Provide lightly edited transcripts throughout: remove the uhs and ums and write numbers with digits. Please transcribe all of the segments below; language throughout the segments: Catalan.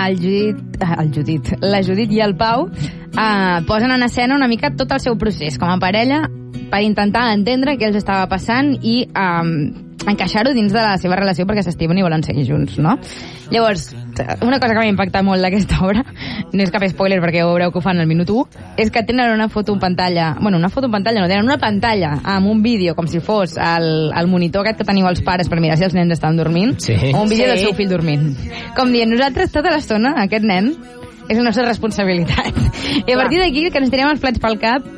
la Judit i el Pau posen en escena una mica tot el seu procés com a parella per intentar entendre què els estava passant i encaixar-ho dins de la seva relació perquè s'estimen i volen seguir junts, no? Llavors, una cosa que m'ha impactat molt d'aquesta obra, no és cap spoiler perquè ja veureu que ho fan al minut 1, és que tenen una foto en pantalla, tenen una pantalla amb un vídeo com si fos el monitor aquest que teniu els pares per mirar si els nens estan dormint, o un vídeo del seu fill dormint. Com dient, nosaltres tota l'estona, aquest nen, és la nostra responsabilitat. I a partir d'aquí, que ens tirem els plats pel cap,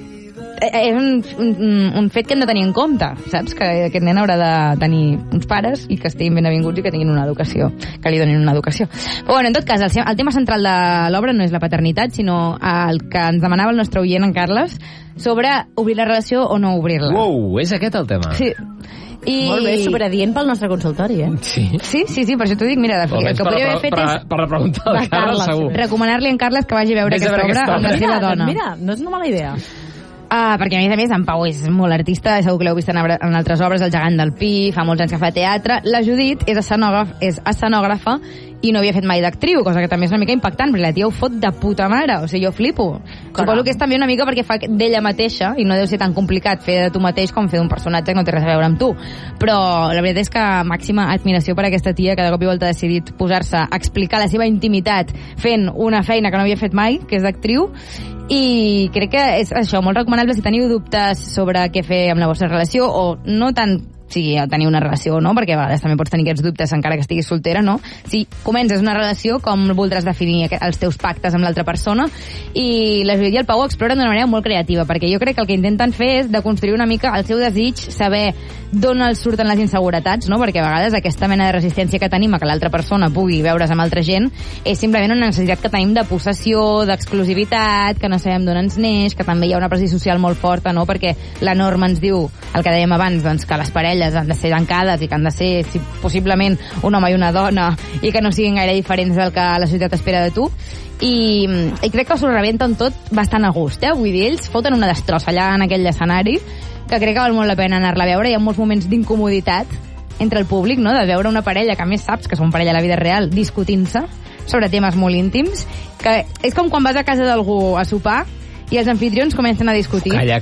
és un fet que hem de tenir en compte, saps? Que aquest nen haurà de tenir uns pares i que estiguin ben avinguts i que tinguin una educació, que li donin una educació. Però bueno, en tot cas, el tema central de l'obra no és la paternitat, sinó el que ens demanava el nostre oient, en Carles, sobre obrir la relació o no obrir-la. Uau, és aquest el tema. Sí. Molt bé, superadient pel nostre consultori, Sí, per això t'ho dic, mira, el que podria haver fet és... Per repreguntar al Carles, segur. Recomanar-li a en Carles que vagi a veure aquesta obra amb la seva dona. Mira, no és una mala idea. Perquè a més en Pau és molt artista, segur que l'heu vist en altres obres, El gegant del Pi, fa molts anys que fa teatre. La Judit és escenògrafa i no havia fet mai d'actriu, cosa que també és una mica impactant, perquè la tia ho fot de puta mare, o sigui, jo flipo. Suposo que és també una mica perquè fa d'ella mateixa, i no deu ser tan complicat fer de tu mateix com fer d'un personatge que no té res a veure amb tu. Però la veritat és que màxima admiració per aquesta tia que de cop i volta ha decidit posar-se a explicar la seva intimitat fent una feina que no havia fet mai, que és d'actriu, i crec que és això, molt recomanable si teniu dubtes sobre què fer amb la vostra relació, o no tant sigui tenir una relació o no, perquè a vegades també pots tenir aquests dubtes encara que estiguis soltera, no? Si comences una relació, com voldràs definir els teus pactes amb l'altra persona? I la Judit i el Pau ho exploren d'una manera molt creativa, perquè jo crec que el que intenten fer és de construir una mica el seu desig, saber d'on els surten les inseguretats, no? Perquè a vegades aquesta mena de resistència que tenim a que l'altra persona pugui veure's amb altra gent és simplement una necessitat que tenim de possessió, d'exclusivitat, que no sabem d'on ens neix, que també hi ha una pressió social molt forta, no? Perquè la norma ens diu, el que dèiem abans, doncs, que les parelles han de ser tancades i que han de ser, si possiblement, un home i una dona, i que no siguin gaire diferents del que la societat espera de tu. I crec que s'ho rebenten tot bastant a gust, Vull dir, ells foten una destrossa allà en aquell escenari que crec que val molt la pena anar-la a veure. Hi ha molts moments d'incomoditat entre el públic, no? De veure una parella, que a més saps que són parella a la vida real, discutint-se sobre temes molt íntims, que és com quan vas a casa d'algú a sopar i els anfitrions comencen a discutir. Calla.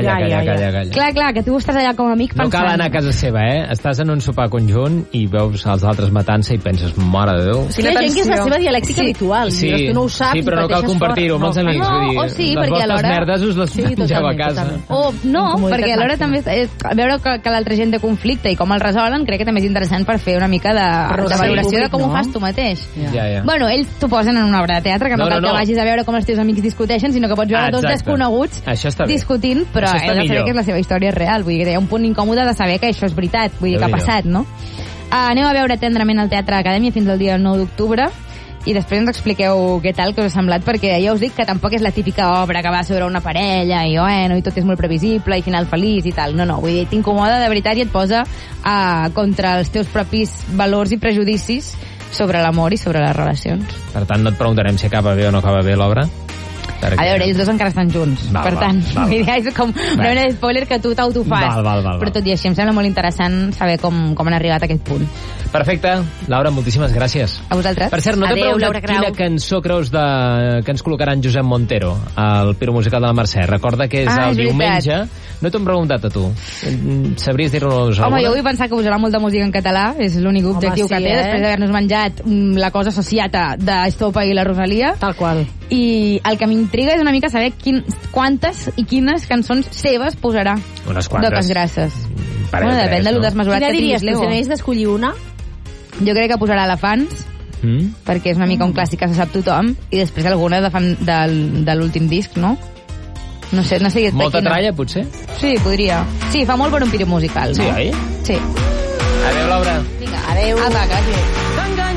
Clar, que tu estàs allà com a amic pensant... No cal anar a casa seva, Estàs en un sopar conjunt i veus els altres matant-se i penses, mare de Déu. Sí, hi ha gent que és la seva dialèctica habitual. Sí, tu no ho saps, però no cal compartir-ho amb els amics. No, sí, perquè alhora... Les merdes us les mengeu a casa. No, perquè alhora també veure que l'altra gent té conflicte i com el resolen, crec que també és interessant per fer una mica de valoració de com ho fas tu mateix. Bueno, ells t'ho posen en una obra de teatre, que no cal que vagis a veure com els teus amics discuteixen, sinó que pots veure dos desconeguts discutint, però heu de saber que és la seva història real. Vull dir que hi ha un punt incòmode de saber que això és veritat, vull dir que ha passat, no? Aneu a veure Tendrament al Teatre Acadèmia fins al dia 9 d'octubre i després ens expliqueu què tal, que us ha semblat, perquè ja us dic que tampoc és la típica obra que va sobre una parella i bueno, i tot és molt previsible i final feliç i tal. No, vull dir, t'incomoda de veritat i et posa contra els teus propis valors i prejudicis sobre l'amor i sobre les relacions. Per tant, no et preguntarem si acaba bé o no acaba bé l'obra? A veure, ells dos encara estan junts. Per tant, és com una mena de spoiler que tu t'autofas. Però tot i així em sembla molt interessant saber com han arribat a aquest punt. Perfecte. Laura, moltíssimes gràcies. A vosaltres. Per cert, no t'he preguntat quina cançó creus que ens col·locarà en Josep Montero al Piro Musical de la Mercè. Recorda que és el diumenge. No t'ho hem preguntat a tu. Sabries dir-nos alguna? Home, jo vull pensar que posarà molta música en català, és l'únic objectiu que té, després d'haver-nos menjat la cosa associata d'Estopa i la Rosalia. Tal qual. I el que m'intriga és una mica saber quantes i quines cançons seves posarà. Unes quantes. D'Oques Grasses. Bueno, depèn de lo desmesurat que tinguis, Leo. Si n'hagués d'escollir una? Jo crec que posarà Elefants, perquè és una mica un clàssic que se sap tothom, i després alguna de l'últim disc, no? No sé molta tralla, potser? Sí, podria. Sí, fa molt per un Piro Musical, no? Sí, oi? Sí. Adéu, Laura. Vinga, adéu. Apa, gràcies.